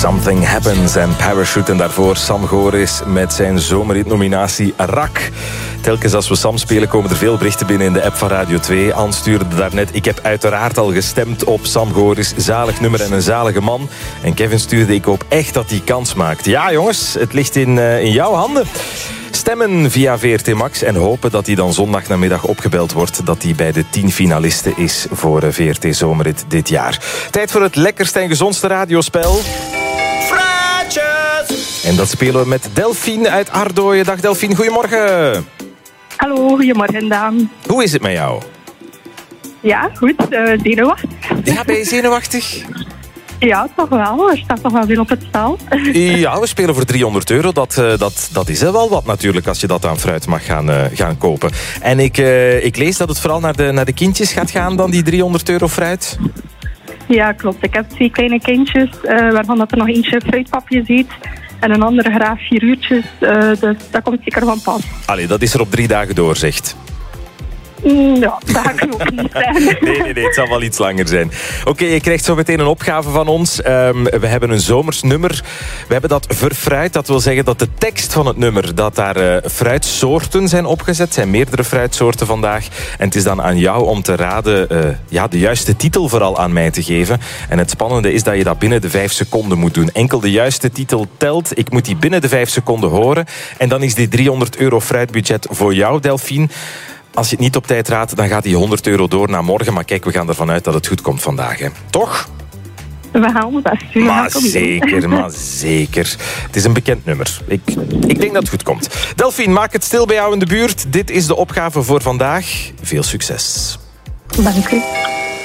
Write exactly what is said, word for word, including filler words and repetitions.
Something Happens en Parachute. En daarvoor Sam Goris met zijn zomerhit-nominatie Rak. Telkens als we Sam spelen komen er veel berichten binnen in de app van Radio twee. Anne stuurde daarnet: ik heb uiteraard al gestemd op Sam Goris. Zalig nummer en een zalige man. En Kevin stuurde: ik hoop echt dat hij kans maakt. Ja jongens, het ligt in, uh, in jouw handen. Stemmen via V R T Max en hopen dat hij dan zondag namiddag opgebeld wordt, dat hij bij de tien finalisten is voor V R T Zomerrit dit jaar. Tijd voor het lekkerste en gezondste radiospel. Fruitjes! En dat spelen we met Delphine uit Ardooien. Dag Delphine, goedemorgen. Hallo, goedemorgen Daan. Hoe is het met jou? Ja, goed. Uh, zenuwachtig. Ja, ben je zenuwachtig? Ja, toch wel. Er staat toch wel weer op het spel. Ja, we spelen voor driehonderd euro. Dat, uh, dat, dat is er wel wat natuurlijk als je dat aan fruit mag gaan, uh, gaan kopen. En ik, uh, ik lees dat het vooral naar de, naar de kindjes gaat gaan dan, die driehonderd euro fruit. Ja, klopt. Ik heb twee kleine kindjes, uh, waarvan dat er nog eentje fruitpapjes eet. En een andere graag vier uurtjes. Uh, dus dat komt zeker van pas. Allee, dat is er op drie dagen door, zegt. Ja, dat ga ik ook niet zijn. Nee, nee, nee, het zal wel iets langer zijn. Oké, okay, je krijgt zo meteen een opgave van ons. Um, we hebben een zomers nummer. We hebben dat verfruit. Dat wil zeggen dat de tekst van het nummer, dat daar uh, fruitsoorten zijn opgezet. Het zijn meerdere fruitsoorten vandaag. En het is dan aan jou om te raden, uh, ja, de juiste titel vooral aan mij te geven. En het spannende is dat je dat binnen de vijf seconden moet doen. Enkel de juiste titel telt. Ik moet die binnen de vijf seconden horen. En dan is die driehonderd euro fruitbudget voor jou, Delphine. Als je het niet op tijd raadt, dan gaat die honderd euro door naar morgen. Maar kijk, we gaan ervan uit dat het goed komt vandaag. Hè. Toch? We gaan het best doen. Maar zeker, maar zeker. Het is een bekend nummer. Ik, ik denk dat het goed komt. Delphine, maak het stil bij jou in de buurt. Dit is de opgave voor vandaag. Veel succes. Dank u.